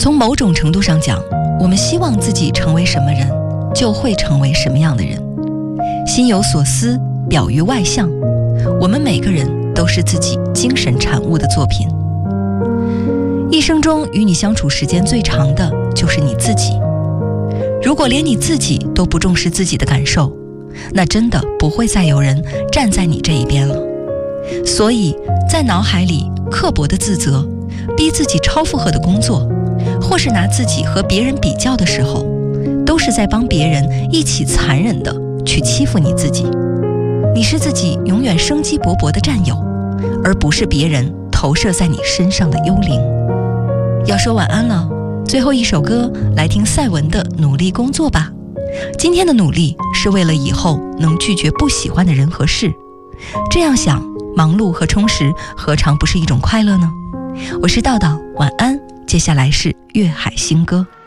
从某种程度上讲，我们希望自己成为什么人，就会成为什么样的人。心有所思，表于外向。我们每个人都是自己精神产物的作品。一生中与你相处时间最长的就是你自己。如果连你自己都不重视自己的感受，那真的不会再有人站在你这一边了。所以在脑海里刻薄的自责，逼自己超负荷的工作，或是拿自己和别人比较的时候，都是在帮别人一起残忍的去欺负你自己。你是自己永远生机勃勃的战友，而不是别人投射在你身上的幽灵。要说晚安了，最后一首歌来听赛文的《努力工作》吧。今天的努力是为了以后能拒绝不喜欢的人和事，这样想，忙碌和充实何尝不是一种快乐呢？我是道道，晚安。接下来是粤海新歌。